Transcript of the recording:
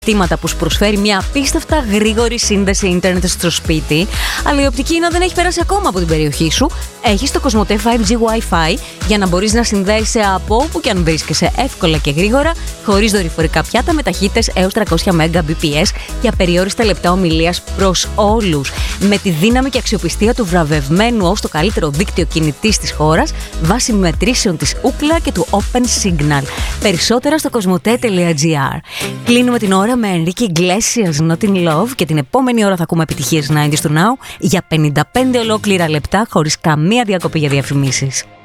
που σου προσφέρει μια απίστευτα γρήγορη σύνδεση ίντερνετ στο σπίτι, αλλά η οπτική ίνο δεν έχει περάσει ακόμα από την περιοχή σου. Έχεις το Κοσμοτέ 5G Wi-Fi για να μπορείς να συνδέεσαι από όπου και αν βρίσκεσαι εύκολα και γρήγορα, χωρίς δορυφορικά πιάτα, με ταχύτητες έως 300 Mbps και απεριόριστα λεπτά ομιλίας προς όλους. Με τη δύναμη και αξιοπιστία του βραβευμένου ως το καλύτερο δίκτυο κινητής της χώρας, βάσει μετρήσεων της Ookla και του Open Signal. Περισσότερα στο κοσμοτέ.gr. Κλείνουμε την ώρα με Enrique Iglesias, Not in Love, και την επόμενη ώρα θα ακούμε επιτυχίες 90s του Now για 55 ολόκληρα λεπτά χωρίς καμία διακοπή για διαφημίσεις.